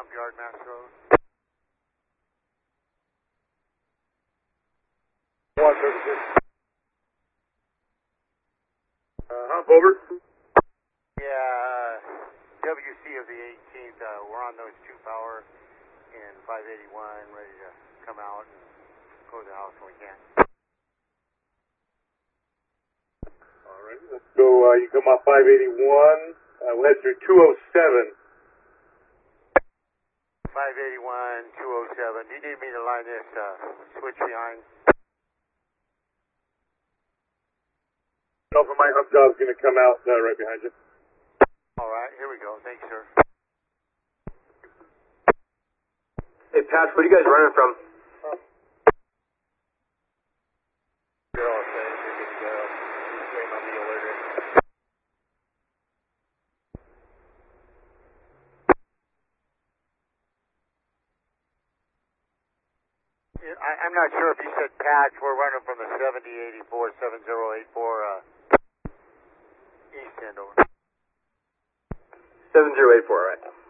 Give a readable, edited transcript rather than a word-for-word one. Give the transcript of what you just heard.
Hump Yard, Mass Road. 136. Hump over. Yeah, WC of the 18th. We're on those 2 power in 581, ready to come out and go to the house when we can. Alright, let's go. You come off 581. We'll head through 207. 581, 207. Do you need me to line this switch behind? No, for my hump job's going to come out right behind you. Alright, here we go. Thanks, sir. Hey, Patch, what are you guys running from? You're all set. You're good to go. Just waiting on the alerter. I'm not sure if you said patch. We're running from the 7084, 7084 east end over. 7084, right?